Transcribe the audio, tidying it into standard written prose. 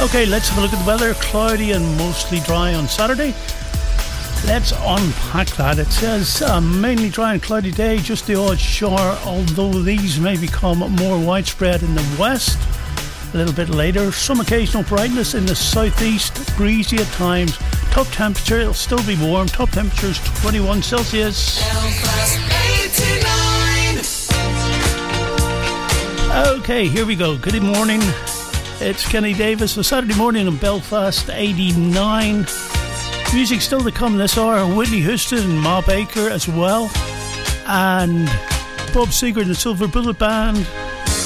Okay, let's have a look at the weather. Cloudy and mostly dry on Saturday. Let's unpack that. It says mainly dry and cloudy day, just the odd shower, although these may become more widespread in the west a little bit later. Some occasional brightness in the southeast, breezy at times. Top temperature, it'll still be warm. Top temperature is 21 Celsius. Belfast 89. Okay, here we go. Good morning. It's Kenny Davis for Saturday morning in Belfast 89. Music still to come this hour. Whitney Houston and Ma Baker as well. And Bob Seger and the Silver Bullet Band.